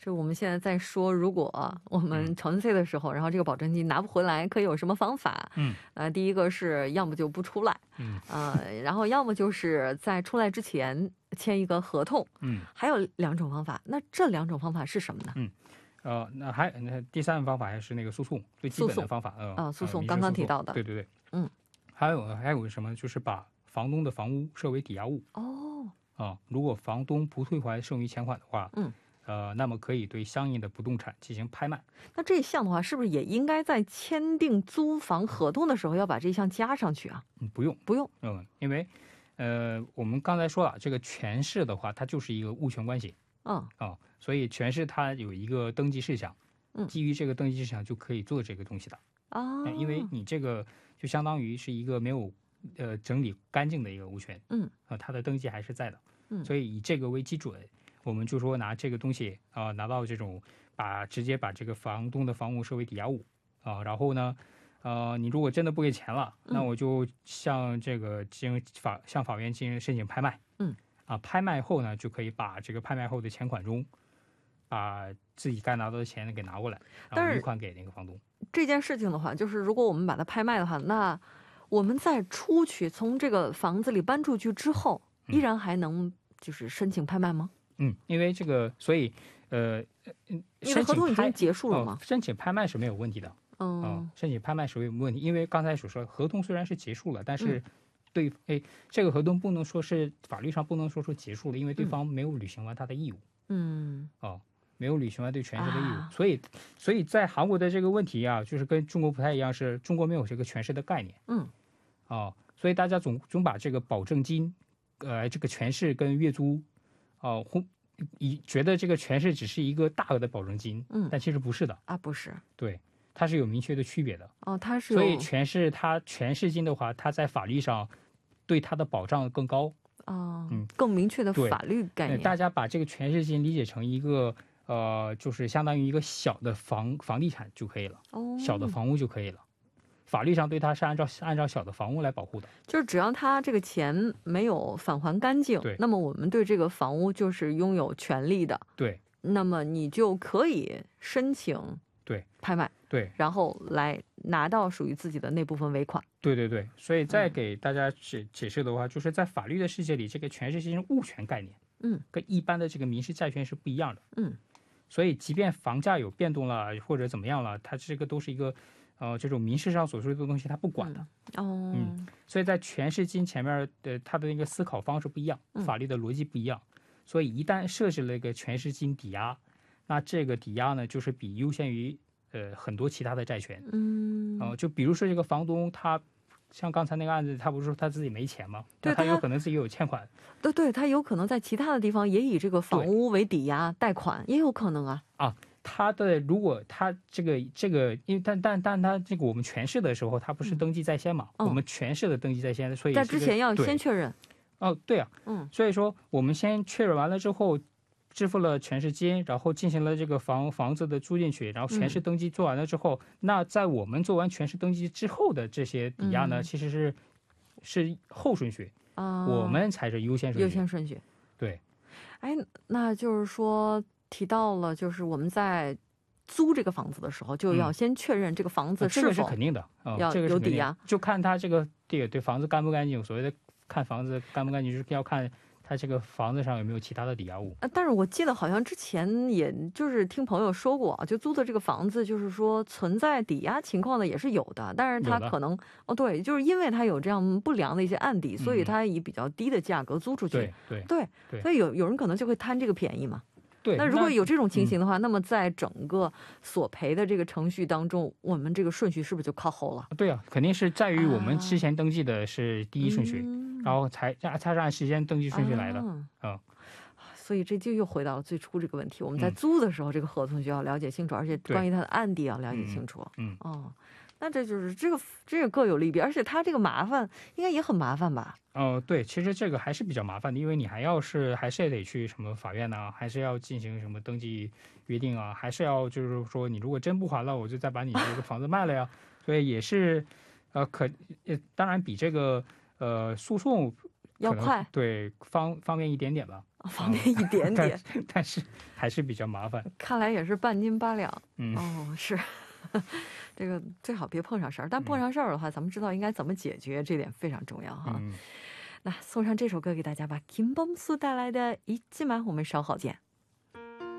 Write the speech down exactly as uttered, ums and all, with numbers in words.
就我们现在在说，如果我们전세的时候，然后这个保证金拿不回来，可以有什么方法？ 嗯， 呃，第一个是要么就不出来， 嗯， 呃，然后要么就是在出来之前签一个合同， 嗯， 还有两种方法。那这两种方法是什么呢？ 嗯，呃，那还那第三个方法还是那个诉讼，最基本的方法，呃， 啊，诉讼呃刚刚提到的， 对对对， 嗯， 还有还有什么？就是把房东的房屋设为抵押物。 哦， 啊，如果房东不退还剩余钱款的话， 嗯。 呃，那么可以对相应的不动产进行拍卖。 那这一项的话，是不是也应该在签订租房合同的时候要把这一项加上去啊？ 嗯，不用， 不用， 嗯，因为，呃，我们刚才说了，这个权势的话，它就是一个物权关系， 嗯啊，所以权势它有一个登记事项， 嗯， 基于这个登记事项就可以做这个东西的啊、 呃因为你这个就相当于是一个没有呃整理干净的一个物权， 嗯， 啊、呃，它的登记还是在的， 嗯， 所以以这个为基准。我们就说拿这个东西啊、呃，拿到这种把直接把这个房东的房屋设为抵押物啊、呃，然后呢，呃，你如果真的不给钱了，那我就向这个进行法向法院进行申请拍卖， 嗯， 啊，拍卖后呢，就可以把这个拍卖后的钱款中，把自己该拿到的钱给拿过来，然后余款给那个房东。 这件事情的话，就是如果我们把它拍卖的话，那我们在出去从这个房子里搬出去之后，依然还能就是申请拍卖吗？ 嗯，因为这个，所以，呃， 因为合同已经结束了嘛、 哦，申请拍卖是没有问题的。 嗯、 哦，申请拍卖是没有问题，因为刚才所说，合同虽然是结束了，但是对，嗯、哎，这个合同不能说是法律上不能说是结束了，因为对方没有履行完他的义务。 嗯， 哦，没有履行完对权势的义务， 啊、 所以，所以在韩国的这个问题啊，就是跟中国不太一样，是中国没有这个权势的概念。 嗯， 哦，所以大家总总把这个保证金，呃，这个权势跟月租。哦，以觉得这个权势只是一个大额的保证金， 嗯， 但其实不是的啊，不是， 对，它是有明确的区别的。 哦，它是， 所以权势它权势金的话，它在法律上对它的保障更高， 哦， 嗯， 更明确的法律概念。 大家把这个权势金理解成一个呃，就是相当于一个小的房房地产就可以了， 哦， 小的房屋就可以了。法律上对它是按照按照小的房屋来保护的， 就是只要他这个钱没有返还干净， 对， 那么我们对这个房屋就是拥有权利的， 对， 那么你就可以申请对拍卖， 对， 然后来拿到属于自己的那部分尾款。 对对对，所以再给大家解解释的话，嗯、就是在法律的世界里，这个权势是物权概念， 嗯， 跟一般的这个民事债权是不一样的， 嗯， 所以即便房价有变动了或者怎么样了，它这个都是一个。呃，这种民事上所说的东西，他不管的。 嗯、哦， 嗯，所以在权势金前面的他的那个思考方式不一样，法律的逻辑不一样，嗯、所以一旦设置了一个权势金抵押，那这个抵押呢，就是比优先于呃很多其他的债权。 嗯， 呃，就比如说这个房东他。像刚才那个案子，他不是说他自己没钱吗？对，他有可能自己有欠款。 对对，他有可能在其他的地方也以这个房屋为抵押贷款，也有可能啊。 啊，他的如果他这个这个，因为但但但他这个我们权势的时候，他不是登记在先嘛？ 嗯、 我们权势的登记在先，所以在之前要先确认。 哦，对啊， 嗯， 所以说我们先确认完了之后。支付了权势金，然后进行了这个房房子的租进去，然后权势登记做完了之后，嗯、那在我们做完权势登记之后的这些抵押呢，嗯、其实是是后顺序啊，我们才是优先顺序。 优先顺序， 对。 哎，那就是说提到了，就是我们在租这个房子的时候，就要先确认这个房子是否、 嗯、这个是肯定的，嗯、 要有抵押， 就看他这个对对房子干不干净。所谓的看房子干不干净，就是要看。它这个房子上有没有其他的抵押物？ 啊，但是我记得好像之前也就是听朋友说过，就租的这个房子，就是说存在抵押情况的也是有的，但是它可能哦，对，就是因为它有这样不良的一些案底，所以它以比较低的价格租出去。 对对对, 对，所以有有人可能就会贪这个便宜嘛。 对， 那如果有这种情形的话，那, 那么在整个索赔的这个程序当中，我们这个顺序是不是就靠后了？ 对啊，肯定是在于我们之前登记的是第一顺序，啊嗯、然后才才是按时间登记顺序来的。嗯、啊， 所以这就又回到了最初这个问题，我们在租的时候，这个合同就要了解清楚，嗯、而且关于它的案底要了解清楚。 嗯， 嗯哦。那这就是这个这个各有利弊，而且它这个麻烦应该也很麻烦吧？ 哦，对，其实这个还是比较麻烦的，因为你还要是还是得去什么法院呢、啊，还是要进行什么登记约定啊，还是要就是说你如果真不还了，我就再把你这个房子卖了呀。所以也是，呃，可当然比这个呃诉讼要快， 对，方方便一点点吧， 方便一点点， 但, 但是还是比较麻烦。 看来也是半斤八两。 嗯， 哦，是。这个最好别碰上事儿，但碰上事儿的话，咱们知道应该怎么解决，这点非常重要哈。那送上这首歌给大家吧，김범수带来的잊지마，我们稍后见。